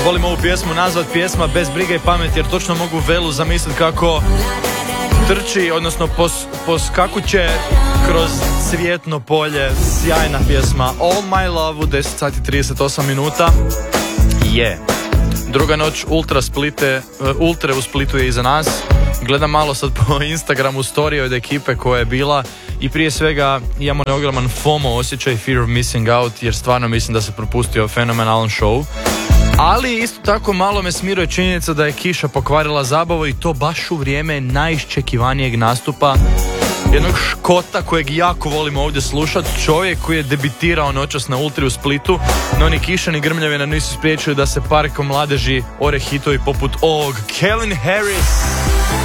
volim ovu pjesmu nazvat pjesma Bez brige i pameti, jer točno mogu Velu zamisliti kako trči, odnosno poskakuće kroz cvjetno polje. Sjajna pjesma All My Love u 10 sati 38 minuta. Druga noć Ultre u Splitu je iza nas. Gledam malo sad po Instagramu story od ekipe koja je bila i prije svega imamo neogroman FOMO osjećaj, Fear of Missing Out, jer stvarno mislim da se propustio fenomenalan show. Ali isto tako malo me smiruje činjenica da je kiša pokvarila zabavu i to baš u vrijeme najiščekivanijeg nastupa jednog Škota kojeg jako volim ovdje slušati, čovjek koji je debitirao noćas na Ultri u Splitu, no ni kiša ni grmljavina nisu spriječili da se parkom mladeži ore hitovi poput ovog. Calvin Harris.